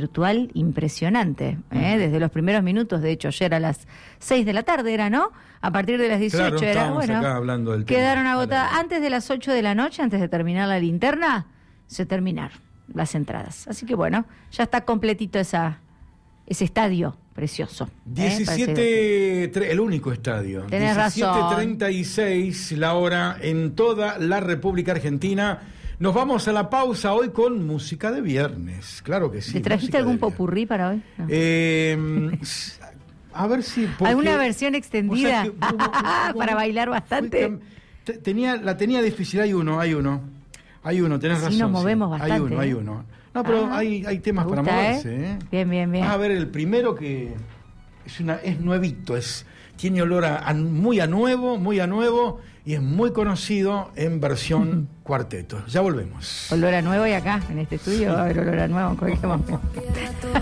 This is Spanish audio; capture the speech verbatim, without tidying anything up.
virtual impresionante, ¿eh? Desde los primeros minutos, de hecho, ayer a las seis de la tarde era, ¿no? A partir de las dieciocho claro, era, bueno, acá hablando del quedaron tema. agotadas. Dale. Antes de las ocho de la noche, antes de terminar la linterna, se terminaron las entradas. Así que bueno, ya está completito esa ese estadio precioso. diecisiete, ¿eh? el único estadio. Tenés razón. diecisiete treinta y seis la hora en toda la República Argentina. Nos vamos a la pausa hoy con música de viernes. Claro que sí. ¿Te trajiste algún popurrí para hoy? No. Eh, a ver si... Porque, ¿alguna versión extendida? O sea, que, hubo, hubo, para bailar bastante. Fue, tenía, la tenía difícil. Hay uno, hay uno. Hay uno, tenés sí, razón. nos movemos sí. bastante. Hay uno, hay uno. No, pero ah, hay, hay temas gusta, para moverse. ¿eh? ¿eh? Bien, bien, bien. Vas a ver el primero que es, una, es nuevito, es, tiene olor a, a, muy a nuevo, muy a nuevo, y es muy conocido en versión cuarteto. Ya volvemos. Olor a nuevo y acá, en este estudio, va a haber olor a nuevo en cualquier momento.